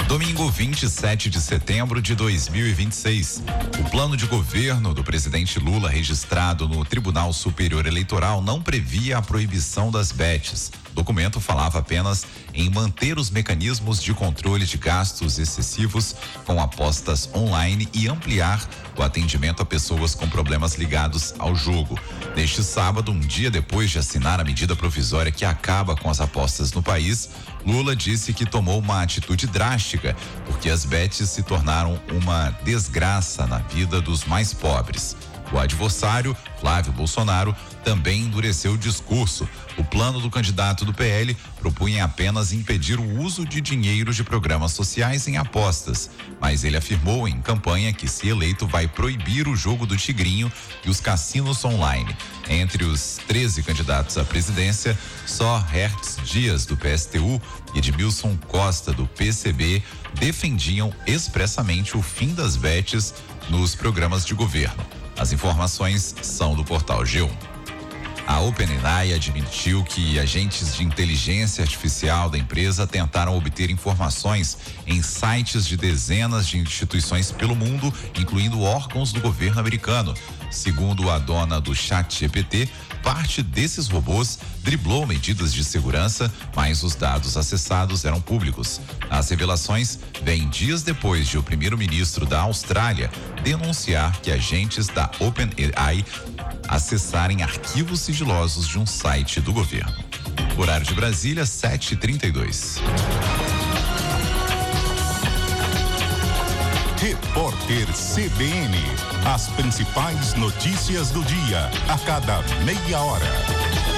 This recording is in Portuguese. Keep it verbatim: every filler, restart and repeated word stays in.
Domingo, vinte e sete de setembro de dois mil e vinte e seis. O plano de governo do presidente Lula, registrado no Tribunal Superior Eleitoral, não previa a proibição das bets. O documento falava apenas em manter os mecanismos de controle de gastos excessivos com apostas online e ampliar o atendimento a pessoas com problemas ligados ao jogo. Neste sábado, um dia depois de assinar a medida provisória que acaba com as apostas no país, Lula disse que tomou uma atitude drástica, porque as bets se tornaram uma desgraça na vida dos mais pobres. O adversário, Flávio Bolsonaro, também endureceu o discurso. O plano do candidato do P L propunha apenas impedir o uso de dinheiro de programas sociais em apostas, mas ele afirmou em campanha que, se eleito, vai proibir o jogo do Tigrinho e os cassinos online. Entre os treze candidatos à presidência, só Hertz Dias, do P S T U, e Edmilson Costa, do P C B, defendiam expressamente o fim das bets nos programas de governo. As informações são do portal G um. A OpenAI admitiu que agentes de inteligência artificial da empresa tentaram obter informações em sites de dezenas de instituições pelo mundo, incluindo órgãos do governo americano. Segundo a dona do ChatGPT, parte desses robôs driblou medidas de segurança, mas os dados acessados eram públicos. As revelações vêm dias depois de o primeiro-ministro da Austrália denunciar que agentes da OpenAI acessarem arquivos sigilosos de um site do governo. Horário de Brasília, sete e trinta e dois. Repórter C B N. As principais notícias do dia, a cada meia hora.